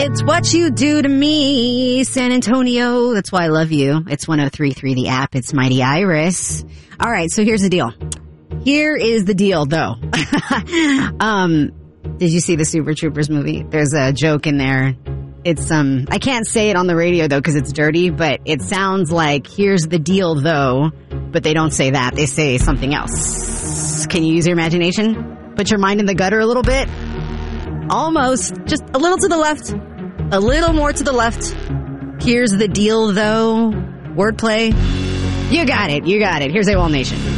It's what you do to me, San Antonio. That's why I love you. It's 103.3 the app. It's Mighty Iris. All right, so here's the deal. Here is the deal, though. Did you see the Super Troopers movie? There's a joke in there. It's I can't say it on the radio though because it's dirty, but it sounds like here's the deal though, but they don't say that. They say something else. Can you use your imagination? Put your mind in the gutter a little bit. Almost. Just a little to the left. A little more to the left. Here's the deal though. Wordplay. You got it. You got it. Here's AWOL Nation.